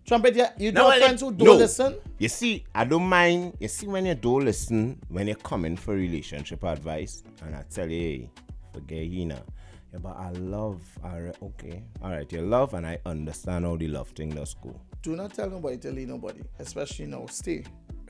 Trumpet, you No, don't well, friends who don't no. listen? You see, I don't mind. You see, when you don't listen, when you're coming for relationship advice, and I tell you, hey, forget you now. Yeah, but okay. All right, you love, and I understand how the love thing does go. Do not tell nobody to leave nobody, especially now. Stay.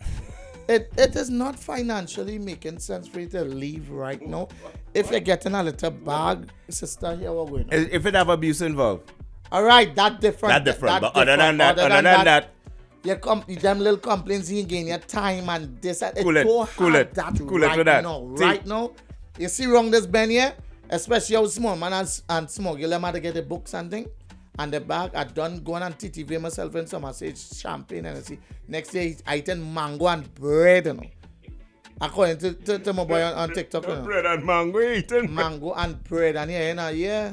It is not financially making sense for you to leave right now. If you're getting a little bag, sister, here we're going. If it have abuse involved, All right, that's different. but other than that, them little complaints, you gain your time and this. Cool it with that. Right now, you see wrong this Ben here, especially how small man and small. You let me to get the book something. And the bag, I done going on TTV myself and some I say champagne and I see next day I eating mango and bread, you know. According to my boy on TikTok, you know. Bread and mango eating. Mango and bread and yeah.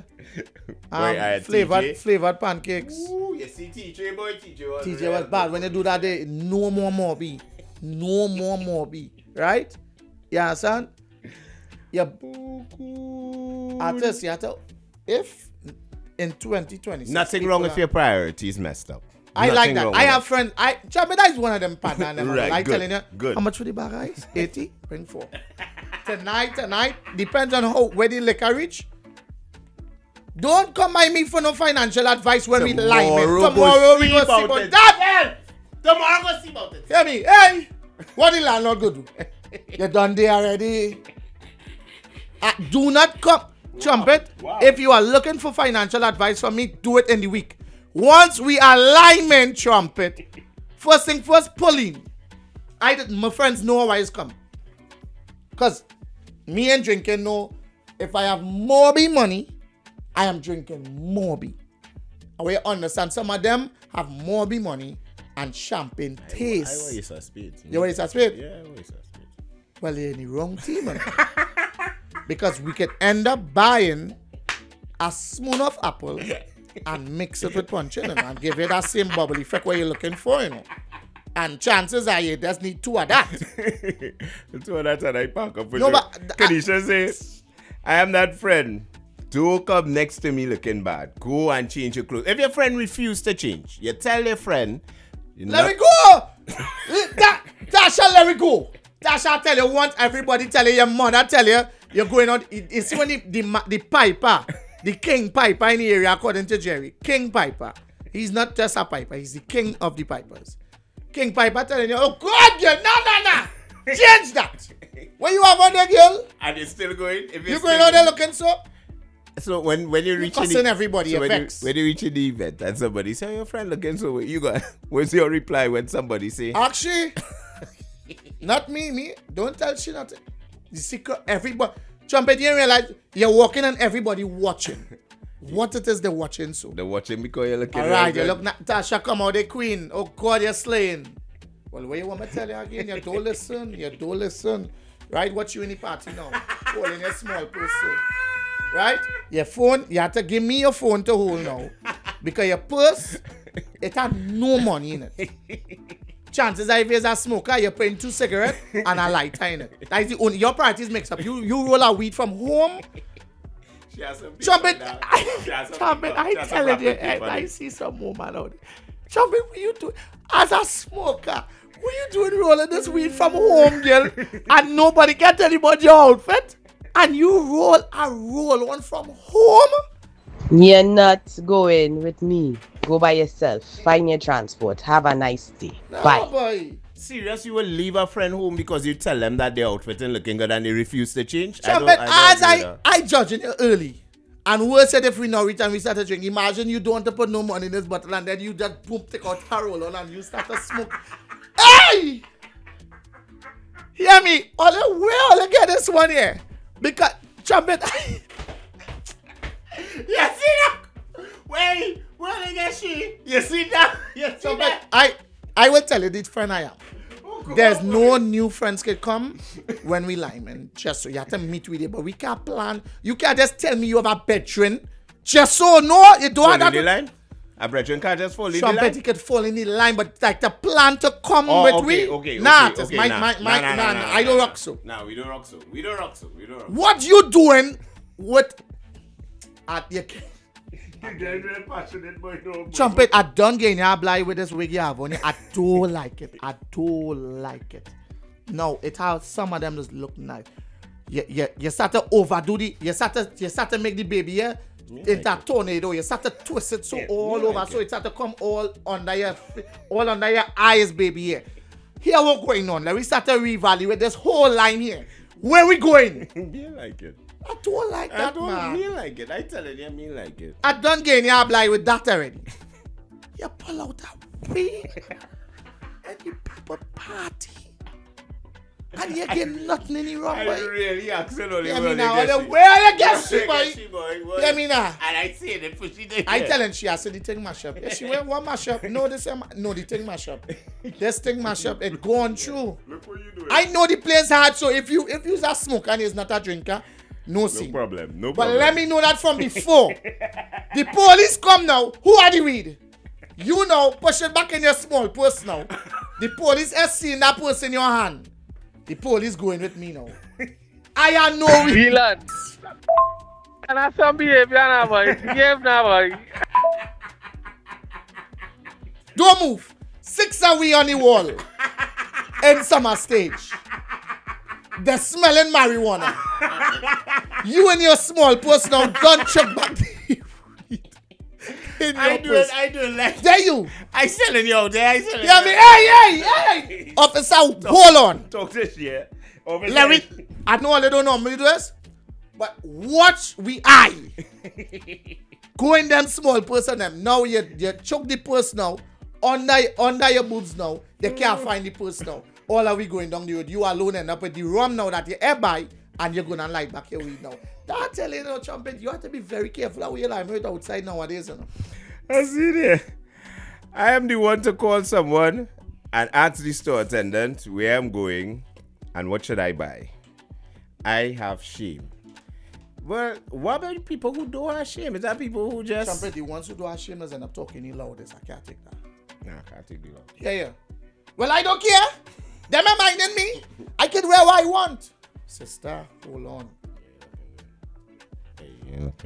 Boy, flavored pancakes. Ooh, you see TJ boy, TJ was bad. When you do that, they no more Morby. No more Morby. Right? You understand? Yeah. Artists, you have to, if in 2020. Nothing wrong if your priorities messed up. I Nothing like that. wrong I with have friends. That is one of them partners. Right, like good, telling you, good. how much for the bag ice? 80? Bring 4. Tonight, depends on where the liquor reach. Don't come by me for no financial advice when we lie, man. Tomorrow we go see about that. Tomorrow go see about it. Hear me? Hey, what the landlord go do? You done there already? Do not come. Trumpet, if you are looking for financial advice from me, do it in the week. Once we are linemen, Trumpet, first thing first, pulling. My friends know why it's come. Because me and drinking know, if I have Morby money, I am drinking Morby. And we understand some of them have Morby money and champagne taste. I want you to speed. You want to speed? Yeah, I want you to speed. Well, you're in the wrong team, man. Because we could end up buying a spoon of apple and mix it with punching and give it that same bubble effect what you're looking for, you know. And chances are you just need 2 of that. 2 of that and I pack up with No, you. but Kanisha say, I am that friend. Don't come next to me looking bad. Go and change your clothes. If your friend refuses to change, you tell your friend. Let me go! Tasha, let me go. Tasha tell you, want everybody tell you, your mother tell you, you're going on. You see when the piper, the king piper in the area, according to Jerry, King Piper. He's not just a piper, he's the king of the pipers. King Piper telling you, oh God, girl, no. Change that. When you have on there, girl. And it's still going. You're going on there looking so. So when you reach everybody, so when you reach the event and somebody say, your friend looking so, you got, what's your reply when somebody say? Actually, not me. Don't tell she nothing. The secret, everybody. Trumpet, you realize you're walking and everybody watching. What it is they're watching so? They're watching because you're looking. All right, you look, Natasha, come out, the queen. Oh God, you're slaying. Well, what you want me to tell you again? You don't listen. Right, watch you in the party now. Holding a small person. Right? Your phone, you have to give me your phone to hold now. Because your purse, it had no money in it. Chances are if you're a smoker, you're putting 2 cigarettes and a lighter in it. That is the only, your priorities mix up. You roll a weed from home. Trumpet, I tell you, I see some woman out there. Trumpet, what you doing? As a smoker, what you doing rolling this weed from home, girl? And nobody can tell you about your outfit? And you roll one from home? You're not going with me. Go by yourself. Find your transport. Have a nice day. No, Bye. Boy. Serious, you will leave a friend home because you tell them that their outfit is looking good and they refuse to change? Trumpet, I judging you early. And worse said if we now reach and we start to drink. Imagine you don't want to put no money in this bottle and then you just boom, take out a roll on and you start to smoke. Hey! Hear me? All you get this one here. Because, Trumpet, you see that? Wait, where did get she? You see that? Trumpet, I will tell you this friend I am. There's no new friends can come when we lie, man. Just so you have to meet with you, but we can't plan. You can't just tell me you have a veteran. Just so no, you don't have that. Line? A veteran can't just fall in the line. Trumpet, he could fall in the line, but like the plan to come with we. Okay. Nah, Nah, I don't rock so. Nah, we don't rock so. We don't rock so. What you doing with? You're passionate, boy. No, Trumpet, I don't get your blind with this wig you have on it. I don't like it. I don't like it. No, it how some of them just look nice. You start to overdo the, you start to make the baby here into a tornado. You start to twist it so all over, like so it start to come all under your eyes, baby here. Here what going on? Let me start to reevaluate this whole line here. Where we going? Me like it. I don't like I that, don't man. mean like it. I tell you, me like it. I done getting your blind with that already. You pull out that wig and you pop a party. And you get nothing in the wrong I way. really accidentally. Yeah, me now. Where you get she, boy? Yeah, me now. And I say the pushy thing. I telling she, I said the thing mash up. Yeah, she went one mash up. No, the thing mash up. This thing mash up. It gone through. Look what you doing. I know the place hard, so if you's a smoker and he's not a drinker, no scene. No problem. No But problem. let me know that from before. The police come now. Who are the weed? You know, push it back in your small purse now. The police has seen that purse in your hand. The police going with me now. I am no weed. Dylan. And that's some behavior now, boy. Behave now, boy. Don't move. 6 are we on the wall. In summer stage. They're smelling marijuana. You and your small purse now don't check back the weed in your purse. I do it like There you. I selling you out there. I selling Yeah, me. Hey. Officer, hold on. Talk this year. Larry, I know they don't know me this, but watch we eye. Go in them small person them. Now you choke the purse now. Under your boobs now. They can't find the purse now. All are we going down the road. You alone end up with the rum now that you ever buy and you're gonna light back your weed now. That telling you, Trumpet, you have to be very careful how you like it outside nowadays, you know. I see there. I am the one to call someone and ask the store attendant where I'm going and what should I buy. I have shame. Well, what about the people who don't have shame? Is that people who just... Trumpet, the ones who do have shameless end up talking the loudest. I can't take that. Nah, I can't take the loud. Yeah. Well, I don't care. Them are minding me. I can wear what I want. Sister, hold on. Hey, you know,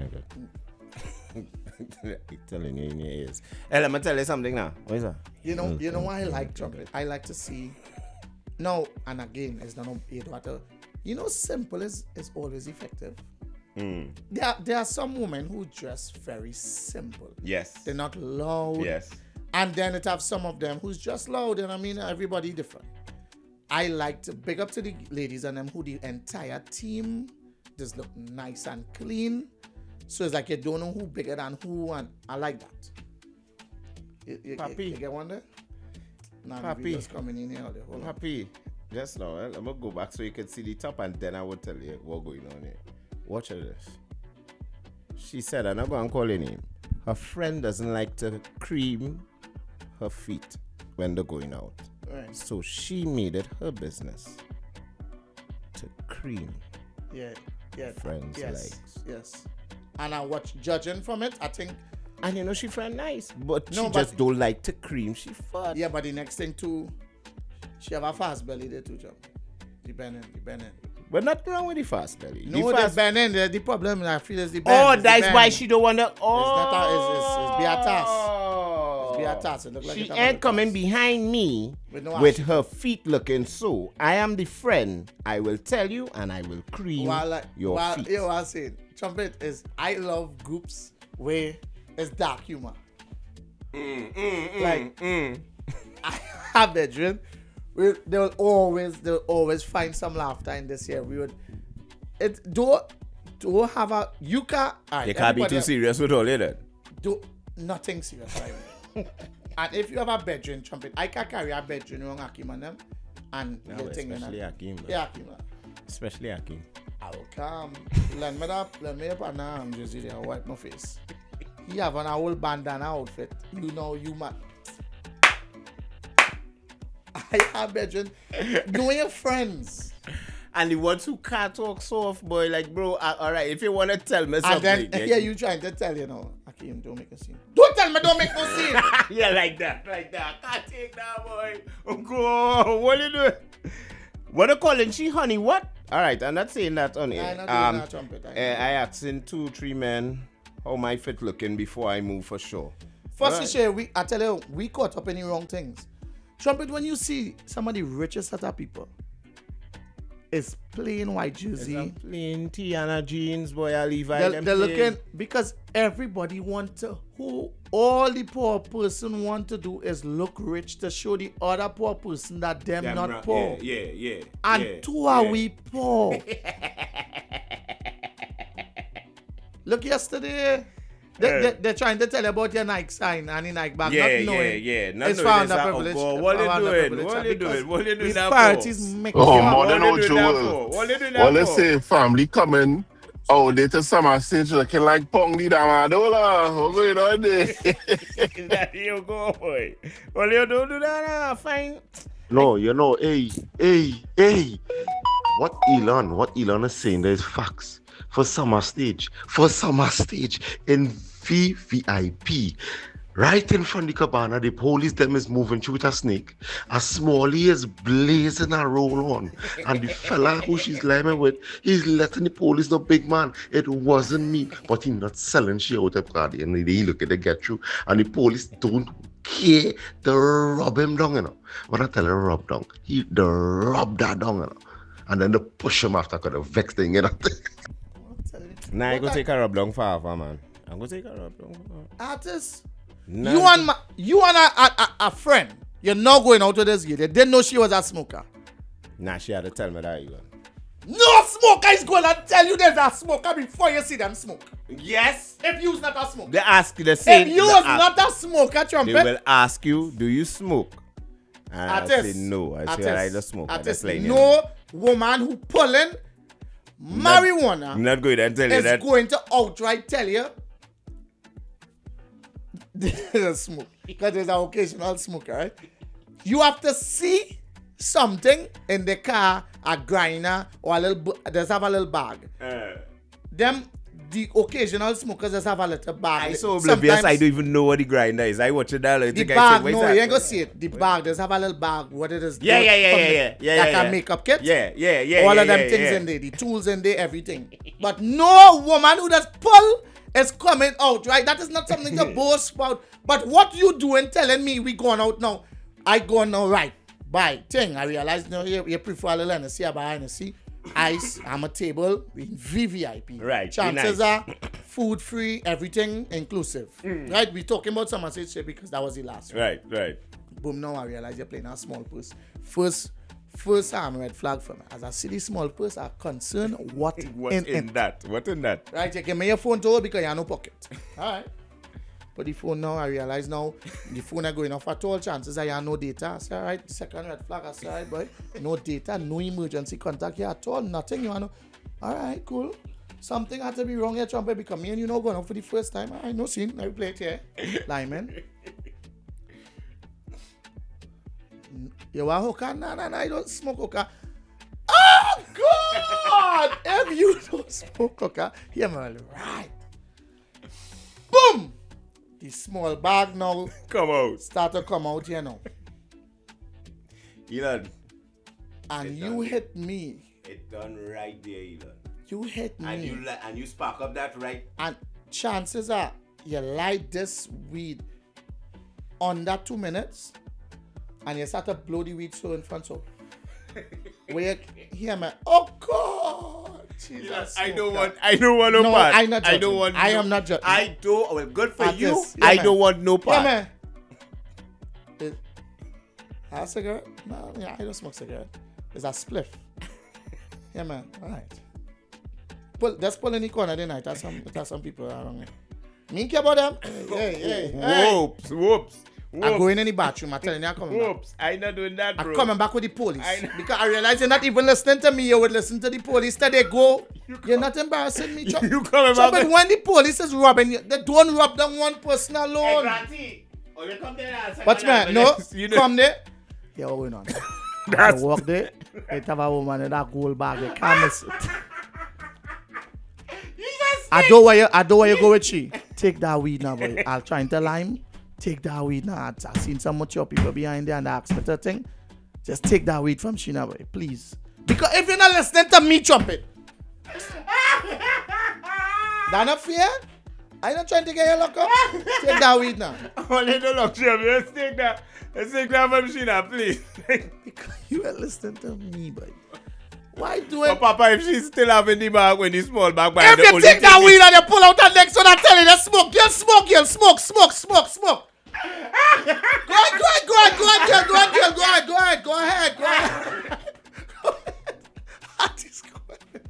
I'm telling you in your ears. Hey, let me tell you something now. What is that? You know why I like Trumpet? I like to see. No, and again, it's not a you know, simple is always effective. There are some women who dress very simple. Yes. They're not loud. Yes. And then it have some of them who's just loud, and I mean everybody different. I like to big up to the ladies and them who the entire team just look nice and clean. So it's like you don't know who bigger than who, and I like that. You get one there? Nah, Papi. the video's coming in here. Hold on. Happy. Just now, I'm gonna go back so you can see the top and then I will tell you what's going on here. Watch this. She said, I'm not gonna call her name. Her friend doesn't like to cream her feet when they're going out. Right. So she made it her business to cream Yeah. friends' Yes. legs. Yes. And I watch judging from it. I think. And you know she friend nice, but No, she but- just don't like to cream. She fat. Yeah, but the next thing too, she have a fast belly there too, John. The bending. But nothing wrong with the fast belly. No, the fast... bending. The problem I feel is the bend. Oh, is the that's bend. why she don't wanna. It's be a task. Oh, It's be a task. It look like she it have ain't a coming task. behind me With no with action. her feet looking so. I am the friend. I will tell you, and I will cream your feet. You know what I'm saying? Trumpet is, I love groups where it's dark humor. I have bedroom. They'll always find some laughter in this year. We would don't have a you can't. You can't be too serious with all of that. Do nothing serious, right? And if you have a bedroom, Trumpet, I can carry a bedroom on Akim and them, and No, you're thinking especially Akim. Bro. yeah, Akim. Especially Akim. I will come. Let me up and I'm just there and wipe my face. He have on a whole bandana outfit. You know you man. I have bedroom. Know your friends. And the ones who can't talk soft, boy, like, bro, all right, if you want to tell me And something. then here you trying to tell you know, Akim, don't make a scene. Don't tell me don't make no scene. Yeah, like that. Can't take that, boy. Uncle, what you doing? What you calling she, honey? What? All right, I'm not saying that on I'm air. not doing that, Trumpet. I asking 2-3 men how my fit looking before I move for sure. First, I tell you, we caught up in the wrong things. Trumpet, when you see some of the richest set of people, it's plain white jersey. It's a plain tee and a jeans, boy. I leave They're looking, because everybody want to, all the poor person want to do is look rich to show the other poor person that them not poor. Yeah. And are we poor? Look, yesterday, they're trying to tell you about your Nike sign and the Nike bag, not knowing Not it's knowing found it's a a- privilege. oh, God, what you doing? What you doing? What you doing These that parties for? make Oh, you more What than you no doing that jewel. for? What you doing Well, that let's for? say family coming. Oh, they to summer stage looking like Pongi Damadola. What's going on there? There you go, boy. Well, you don't do that, fine. No, hey. What Elon is saying there is facts. For summer stage in VVIP, right in front of the cabana, the police them is moving through with a snake. A Smalley is blazing a roll on. And the fella who she's lying with, he's letting the police know, big man, it wasn't me. But he not selling she out of car. And they look at the get through. And the police don't care to rub him down, you know. When I tell her rub down, they rub that down, you know. And then they push him after because the vex thing, you know. Nah, I go take a rub down for man. I'm going to take a rub down for artists. Nah, You and a friend, you're not going out with this girl. They didn't know she was a smoker. Nah, she had to tell me that, Elon. No smoker is going to tell you there's a smoker before you see them smoke. Yes. If you's not a smoker. They ask you the same. If you was not a smoker, They Trumpet. will ask you, do you smoke? And I Artist. say no. I say I don't smoke. Artist, That's like, no woman who pulling marijuana I'm not going to tell you is that. going to outright tell you there's a smoke. Because there's an occasional smoker, right? You have to see something in the car, a grinder, or a little, just have a little bag. The occasional smokers just have a little bag. I so oblivious, I don't even know what the grinder is. I watch it all. The bag, no, you ain't gonna see it. The bag, just have a little bag. What it is? Yeah. Like a makeup kit. Yeah. All of them things in there, the tools in there, everything. But no woman who does pull is coming out, right? That is not something to boast about. But what you doing telling me we going out now? I going now, right? Bye. Thing, I realize now you prefer a little Hennessy, I buy Hennessy. Ice, I'm a table in VVIP. Right, Chances be nice. are food free, everything inclusive. Right? We talking about summer stage shit because that was the last one. Right. Boom, now I realize you're playing a small purse. First red flag for me. As I see the small purse, I'm concerned what in it. What in that? Right, you give me your phone to hold because you have no pocket. Alright. But the phone now, I realize now, the phone are going off at all. Chances are you have no data. I say, alright, second red flag, I say, alright, boy. No data, no emergency contact here at all, nothing, you know. Alright, cool. Something had to be wrong here, Trumpet, because me and you know going out for the first time. Alright, no scene, now we play it here. Lyman. You want hookah? Nah, I don't smoke hookah. Oh, God! If you don't smoke hookah, yeah, man, right. Boom! The small bag now Come out. start to come out here now. Elon. And you hit me. It done right there, Elon. You hit me. And you spark up that right. And chances are you light this weed under 2 minutes and you start to blow the weed so in front so where you hear me, oh God, Jesus. I don't want no No, part. I'm not I judging. don't want I no- am not judging. I don't. Well, good for Artist, you. yeah, I man. don't want no part. Yeah, man. A cigarette? No, yeah, I don't smoke cigarette. It's a spliff. Yeah, man. All right. Just pull in the corner tonight. There's some people around here. Me care about them. Hey. Whoops. I go in the bathroom. I'm telling you, I'm coming back. Whoops. I not doing that, bro. I'm coming back with the police. I- Because I realize you're not even listening to me. You would listen to the police. Till they go. You're not embarrassing me. You coming back But with- when the police is robbing you, they don't rob them one person alone. Watch man, no, You know- come there. Yeah, what going on? I walk there. They have a woman in that gold bag. They can't miss it. I don't want you go with she. Take that weed now, boy. I'll try and tell him. Take that weed now. I've seen some mature people behind there and they ask me to thing. Just take that weed from she now, boy. Please. Because if you're not listening to me, Trumpet. That not fair? I not trying to get your lock up. Take that weed now. Only the luxury of you. Let's take that from Sheena, please. Because you are listening to me, boy. Why do it? But Papa, if she's still having the bag when the small bag by If the you only take that thing weed and you pull out that next one, I tell you, that smoke. Girl, smoke, girl, smoke. Go on, go ahead. Artist, go ahead.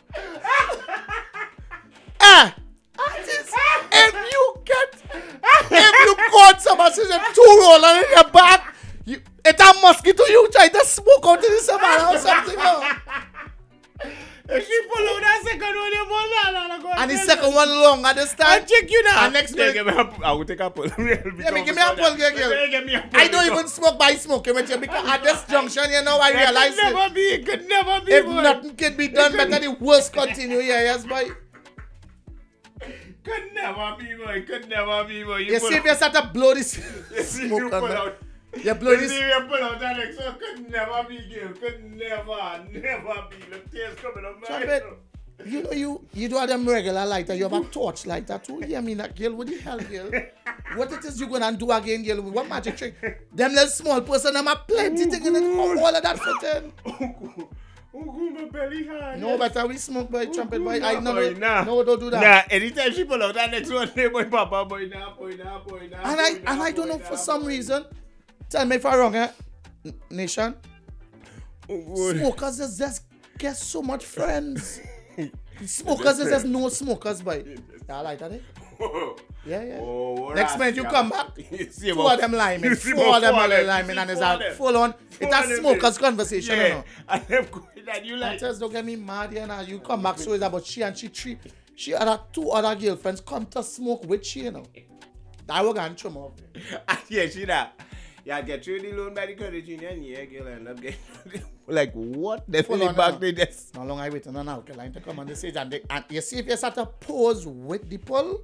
Artist, if you caught someone says a 2-roll and in your back, it's a mosquito you try to smoke out in the savannah or something. If she pull out that second one, you pull that And the second one long, understand? I'll check you now. And next give me I will take a pull. Give me a pull, girl. I don't even smoke by smoking with you because at this junction, you know, I realize it could never be. If nothing can be done, better the worst continue here, yes, boy. Could never be, boy. You see if you start to blow this smoke pull on me. out. You blow this. You pull out that next one. Could never be, girl. Could never be. Look, tears coming up my Trumpet, you know you do have them regular lighter. You have a torch lighter too. Yeah, I mean, that girl, what the hell, girl? What it is you gonna do again, girl? What magic trick? Them little small person, them have plenty thing in it. All of that for 10. My belly hard. No, better we smoke by trumpet boy. I Nah. no, don't do that. Nah, anytime she pull out that next one, boy, Papa, boy, nah. And I don't know for some reason. Tell me if I'm wrong, Nation. Smokers just get so much friends. Smokers is just no smokers, boy. Yeah, I like that, eh? Yeah. Next minute you come back, 2 of them liming, 4 of them are liming, and it's a full on. It's a smokers conversation, you know. And them going that you like. Just don't get me mad here now. You come back, so it's about she and she had 2 other girlfriends come to smoke with she, you know. That was going to come up. Yeah, she that. Yeah, get through the loan by the credit union, yeah, girl, end up getting like what? Definitely back to this. How long I waiting on alkaline to come on the stage and you see if you start to pose with the pull,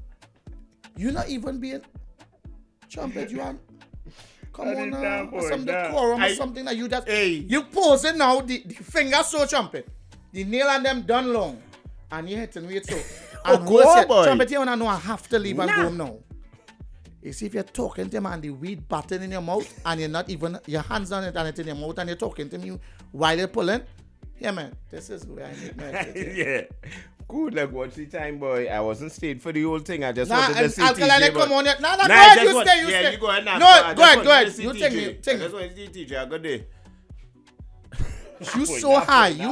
you not even being trumpet, you are come on now, some decorum or something that you just you posing now, the finger so trumpet, the nail and them done long, and you hitting with so. And trumpet, you wanna know I have to leave and go home now. You see if you're talking to him and the weed button in your mouth and you're not even, your hands on it and it's in your mouth and you're talking to me while you're pulling. Yeah, man, this is where I make my exit. Yeah. Good, like, watch the time, boy. I wasn't staying for the whole thing. I just wanted to see alkaline TJ. Come on, go ahead, you stay. Yeah, you go ahead now. No, go ahead. You take me. I just want to see TJ. Good day. You so high. Boy,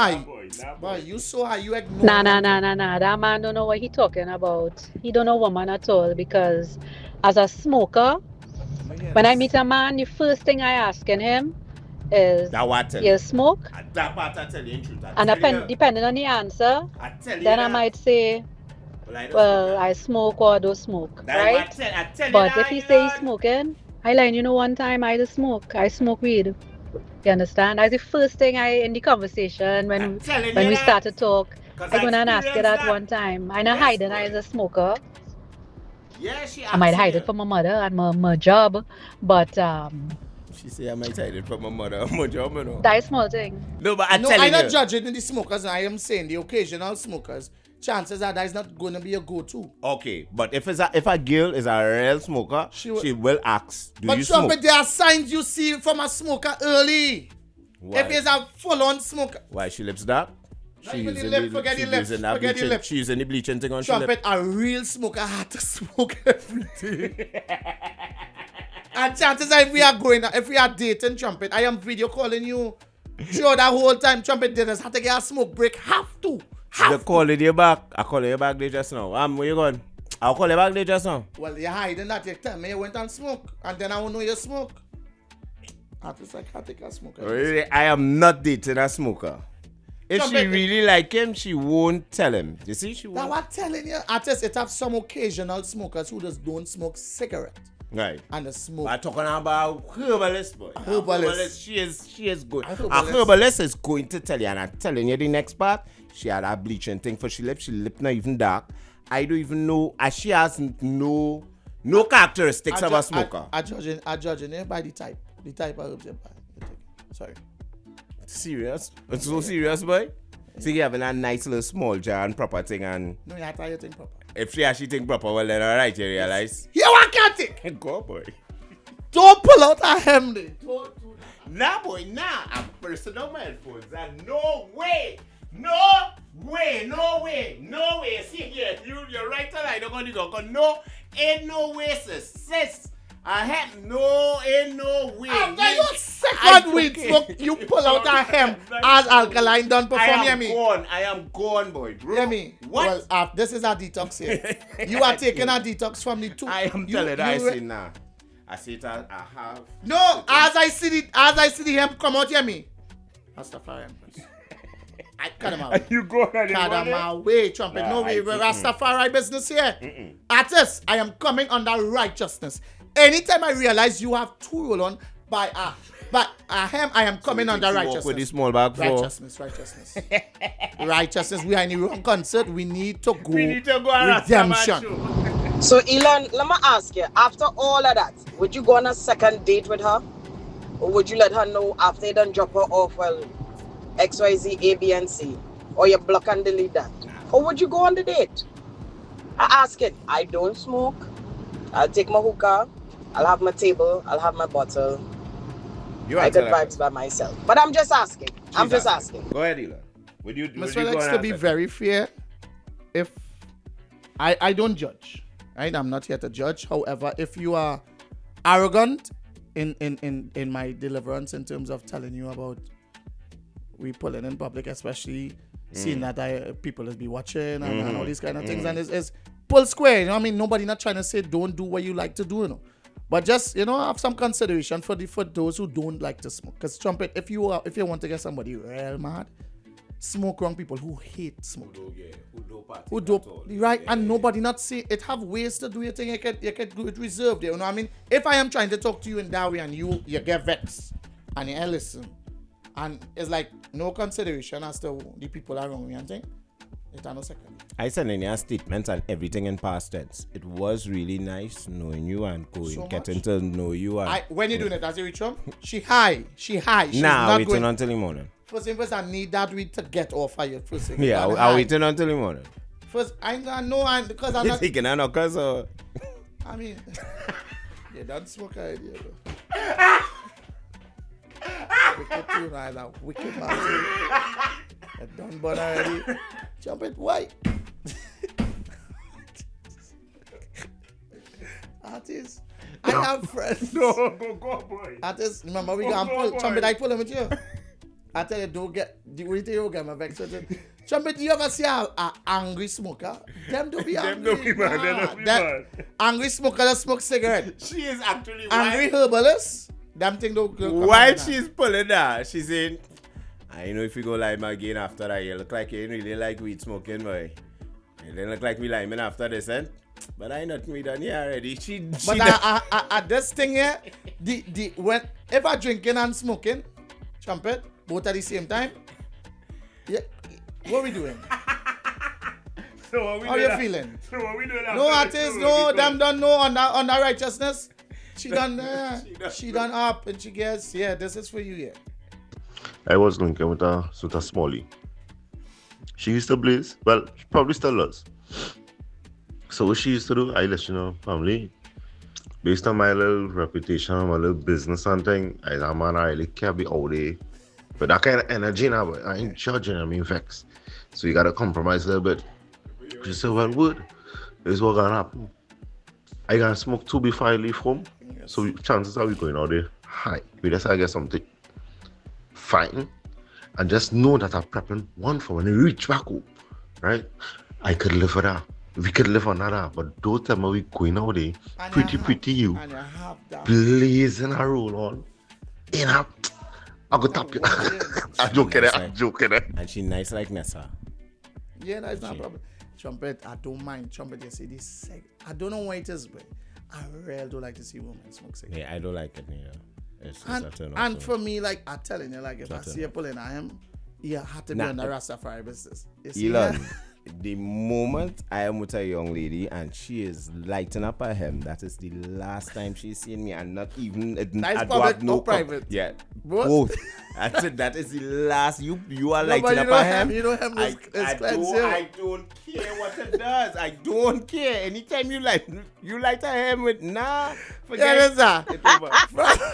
you so high. You ignore. Nah. That man don't know what he talking about. He don't know woman at all because as a smoker, when I meet a man, the first thing I asking him is, you smoke? That part I tell you in truth. And depending on the answer, then I might say, well, I smoke or I don't smoke, right? But if he say he's smoking, I line, you know, one time I just smoke. I smoke weed. You understand? That's the first thing in the conversation when we start to talk. I'm going to ask you that one time. I'm not hiding I as a smoker. Yeah, I might hide it from my mother and my job, but she say I might hide it from my mother and my job, you know. That's small thing. No, but I'm not judging the smokers. I am saying the occasional smokers. Chances are that is not going to be a go-to. Okay, but if a girl is a real smoker, she will ask, do you smoke? But there are signs you see from a smoker early. Why? If he's a full-on smoker. Why she lips dark? She using the bleaching thing on trumpet, a real smoker had to smoke every day. And chances are if we are dating trumpet, I am video calling you. Sure, that whole time trumpet did us have to get a smoke break. Have to. I calling you back. I calling you back there just now. Where you going? I'll call you back there just now. Well, you're hiding that. You tell me you went and smoke. And then I won't know you smoke. Artist, I can't take a smoker. Really? I am not dating a smoker. If she really like him, she won't tell him. You see, she won't. Now, I'm telling you, artists, it have some occasional smokers who just don't smoke cigarette. Right. And the smoke. I'm talking about herbalist, boy. Herbalist. She is good. A herbalist is going to tell you, and I'm telling you the next part, she had a bleaching thing for she lip not even dark. I don't even know, as she has no characteristics of a smoker. I'm judging her by the type of herbs you buy. Sorry. Serious? It's so serious, boy? So you having a nice little small jar and proper thing and... No, you have to have your thing proper. If she actually think proper, well then alright, you realize. Yeah, I can't think. Go boy. Don't pull out a hem there. Don't do that. Nah boy, nah. I'm personal my headphones. And no way. See here, you're right on. I don't want to go. No, ain't no way, sis. Ain't no way. After your second week, you pull out a hem as alkaline done perform, hear me? I am gone, boy. Bro. Hear me? What? Well, this is a detox here. You are taking a detox from the two. I am telling you, I see now. I see it, I have. No, as I see the hem come out, hear me? Rastafari Empress. I cut him out. You go ahead. Cut him away, trumpet. Nah, No way, Rastafari business here. Artists, I am coming under righteousness. Anytime I realize you have two roll on by a hem, I am coming under righteousness. With this small bag for Righteousness. Righteousness. We are in the wrong concert. We need to go. on redemption. So, Elon, let me ask you, after all of that, would you go on a second date with her? Or would you let her know after you done drop her off, well, XYZ, A, B, and C? Or you block and delete that? Or would you go on the date? I ask it. I don't smoke. I'll take my hookah. I'll have my table. I'll have my bottle. I got vibes by myself. But I'm just asking. I'm just asking. Go ahead, Elon. Would you Mr. go Alex, on to a be second? very fair, if I don't judge, right? I'm not here to judge. However, if you are arrogant in my deliverance in terms of telling you about we pulling in public, especially seeing that people will be watching and all these kind of things, and it's pull square. You know what I mean? Nobody not trying to say don't do what you like to do, you know. But just, you know, have some consideration for those who don't like to smoke. Because trumpet, if you want to get somebody real mad, smoke wrong people who hate smoking. Who do right? Yeah, and nobody not say it have ways to do your thing. You can do it reserved. You know what I mean? If I am trying to talk to you in that way and you get vexed and you listen, and it's like no consideration as to the people around me and thing, it no second. I sent in your statements and everything in past tense. It was really nice knowing you and getting to know you. And when you doing it as you reach home, she high. She's waiting until the morning. First thing first, I need that week to get off of you. First thing. Yeah, I'll waiting until the morning. First, I know because I'm You not. taking a knockers or? I mean, you don't smoke idea though. Wicked tune, I like wicked man. You done burn already. Jump it, why? Artists, I have friends. No, go boy. Artists, remember we can pull. Trumpet, I pull them with you. I tell you, don't get. What do you think get my vex? Trumpet, do you ever see a angry smoker? Them don't be angry. Them don't be mad. Angry smoker that smoke cigarette. She is actually angry herbalist. Them thing don't. While she's pulling that, she's saying, I know if you go lime again after that, you look like you ain't really like weed smoking, boy. You don't look like me liming after this, eh? But I not me done here already. But at this thing here, if I drinking and smoking, trumpet, both at the same time, yeah, what are we doing? How you feeling? So what we doing? No artists, no, them don't know on that righteousness. She done she done up and she gets, yeah, this is for you, yeah. I was linking with a Smalley. She used to blaze. Well, she probably still does. So what she used to do, I let you know, family. Based on my little reputation, my little business and thing, I really can't be out there. But that kind of energy now, but I ain't judging, I mean vexed. So you gotta compromise a little bit. She said, well, good. This is what gonna happen. I gotta smoke 2 before I leave home. Yes. So chances are we going out there high. We just gotta get something. Fine. And just know that I'm prepping one for when we reach back home. Right? I could live for that. We could live on that. But don't tell me we going out there. Pretty you. And you have that. Blazing a roll on. I go tap you. I'm joking. And she nice like Nessa. Yeah, that's not a problem. Trumpet, I don't mind. Trumpet, you see this. I don't know why it is, but I really don't like to see women smoke cigarettes. Yeah, I don't like it neither. And for me, like I'm telling you, like if I see you pulling, you have to be on the Rastafari business. Elon, the moment I am with a young lady and she is lighting up her hem, that is the last time she's seen me, and not even Nice I do public have no or private? Yeah, Both? both. That's it. That is the last. You are No, lighting but up her hem. You know him is cleanse you. I don't care what it does. I don't care. Anytime you light a hem with forget Yeah, that's that. it over.